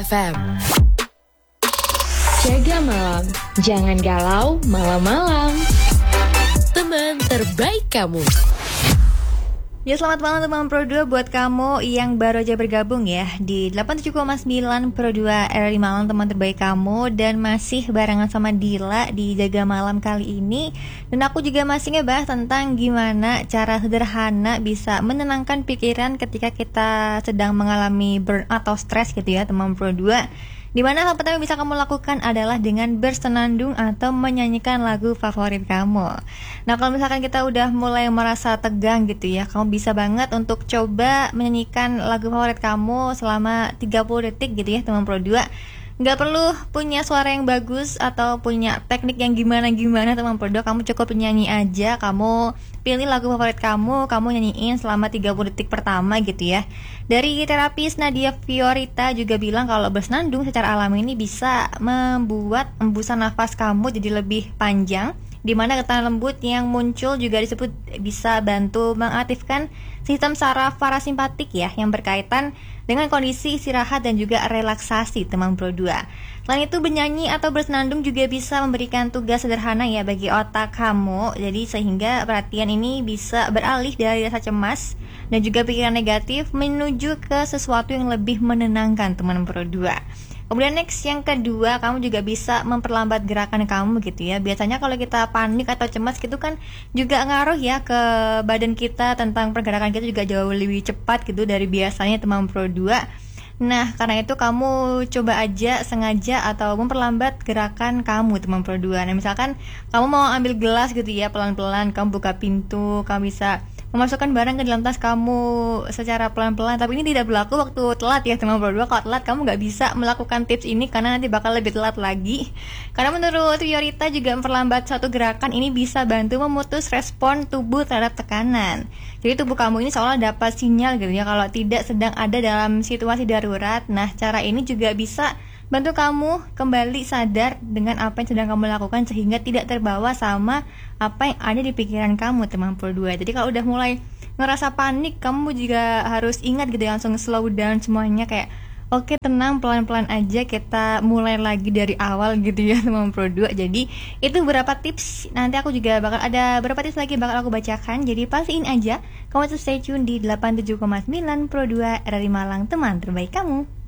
FM. Jaga malam, jangan galau malam-malam. Teman terbaik kamu. Ya, selamat malam teman Pro 2 buat kamu yang baru aja bergabung ya di 87,9 Pro 2 RRI Malam, teman terbaik kamu. Dan masih barengan sama Dila di Jaga Malam kali ini. Dan aku juga masih ngebahas tentang gimana cara sederhana bisa menenangkan pikiran ketika kita sedang mengalami burnout atau stres gitu ya teman Pro 2. Dimana hal pertama yang bisa kamu lakukan adalah dengan bersenandung atau menyanyikan lagu favorit kamu. Nah, kalau misalkan kita udah mulai merasa tegang gitu ya, kamu bisa banget untuk coba menyanyikan lagu favorit kamu selama 30 detik gitu ya teman Pro 2. Gak perlu punya suara yang bagus atau punya teknik yang gimana-gimana teman Pro 2. Kamu cukup nyanyi aja, kamu pilih lagu favorit kamu nyanyiin selama 30 detik pertama gitu ya. Dari terapis Nadia Fiorita juga bilang kalau bersenandung secara alami ini bisa membuat embusan nafas kamu jadi lebih panjang, di mana getaran lembut yang muncul juga disebut bisa bantu mengaktifkan sistem saraf parasimpatik ya, yang berkaitan dengan kondisi istirahat dan juga relaksasi teman Pro 2. Selain itu, bernyanyi atau bersenandung juga bisa memberikan tugas sederhana ya bagi otak kamu. Jadi sehingga perhatian ini bisa beralih dari rasa cemas dan juga pikiran negatif menuju ke sesuatu yang lebih menenangkan teman Pro 2. Kemudian next yang kedua, kamu juga bisa memperlambat gerakan kamu gitu ya. Biasanya kalau kita panik atau cemas gitu kan juga ngaruh ya ke badan kita, tentang pergerakan kita juga jauh lebih cepat gitu dari biasanya teman Pro 2. Nah, karena itu kamu coba aja sengaja atau memperlambat gerakan kamu teman Pro 2. Nah, misalkan kamu mau ambil gelas gitu ya, pelan-pelan kamu buka pintu, kamu bisa memasukkan barang ke dalam tas kamu secara pelan-pelan. Tapi ini tidak berlaku waktu telat ya teman Pro 2. Kalau telat kamu gak bisa melakukan tips ini karena nanti bakal lebih telat lagi. Karena menurut Fiorita juga memperlambat suatu gerakan ini bisa bantu memutus respon tubuh terhadap tekanan. Jadi tubuh kamu ini seolah dapat sinyal gitu ya kalau tidak sedang ada dalam situasi darurat. Nah, cara ini juga bisa bantu kamu kembali sadar dengan apa yang sedang kamu lakukan sehingga tidak terbawa sama apa yang ada di pikiran kamu teman Pro 2. Jadi kalau udah mulai ngerasa panik, kamu juga harus ingat gitu ya, langsung slow down semuanya, kayak oke, tenang, pelan-pelan aja, kita mulai lagi dari awal gitu ya teman Pro 2. Jadi itu beberapa tips, nanti aku juga bakal ada beberapa tips lagi bakal aku bacakan. Jadi pastiin aja kamu tetap stay tune di 87,9 Pro 2 RRI Malang, teman terbaik kamu.